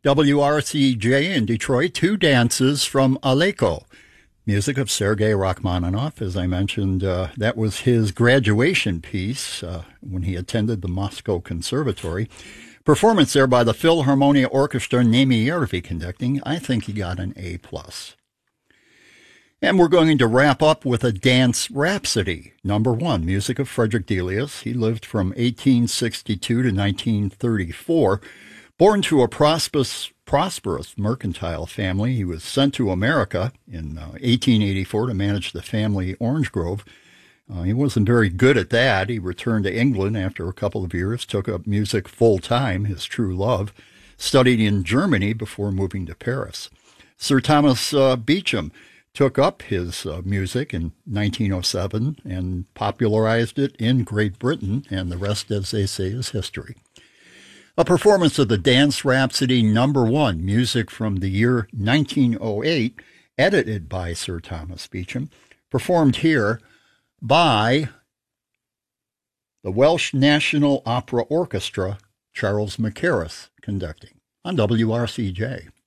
WRCJ in Detroit, Two Dances from Aleko. Music of Sergei Rachmaninoff. As I mentioned, that was his graduation piece when he attended the Moscow Conservatory. Performance there by the Philharmonia Orchestra, Nemyervi conducting. I think he got an A+. And we're going to wrap up with a dance rhapsody. Number 1, music of Frederick Delius. He lived from 1862 to 1934. Born to a prosperous mercantile family, he was sent to America in 1884 to manage the family orange grove. He wasn't very good at that. He returned to England after a couple of years, took up music full-time, his true love, studied in Germany before moving to Paris. Sir Thomas Beecham took up his music in 1907 and popularized it in Great Britain, and the rest, as they say, is history. A performance of the Dance Rhapsody number 1, music from the year 1908, edited by Sir Thomas Beecham, performed here by the Welsh National Opera Orchestra, Charles Mackerras conducting on WRCJ.